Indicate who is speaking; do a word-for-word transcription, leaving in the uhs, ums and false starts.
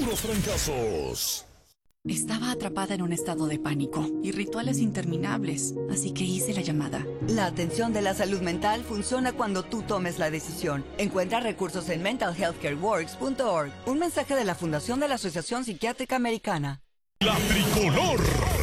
Speaker 1: los trancazos.
Speaker 2: Estaba atrapada en un estado de pánico y rituales interminables, así que hice la llamada.
Speaker 3: La atención de la salud mental funciona cuando tú tomes la decisión. Encuentra recursos en mental health care works punto org. Un mensaje de la Fundación de la Asociación Psiquiátrica Americana.
Speaker 1: La tricolor.